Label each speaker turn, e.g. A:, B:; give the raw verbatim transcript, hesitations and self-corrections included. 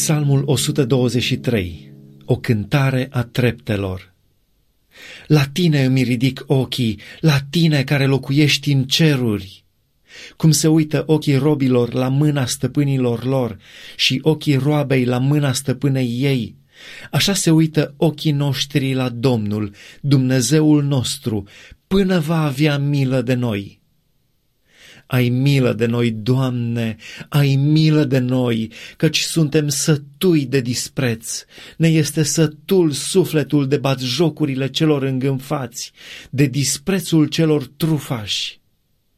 A: Psalmul o sută douăzeci și trei. O cântare a treptelor. La tine îmi ridic ochii, la tine care locuiești în ceruri. Cum se uită ochii robilor la mâna stăpânilor lor și ochii roabei la mâna stăpânei ei, așa se uită ochii noștri la Domnul, Dumnezeul nostru, până va avea milă de noi. Ai milă de noi, Doamne, ai milă de noi, căci suntem sătui de dispreț. Ne este sătul sufletul de batjocurile celor îngânfați, de disprețul celor trufași.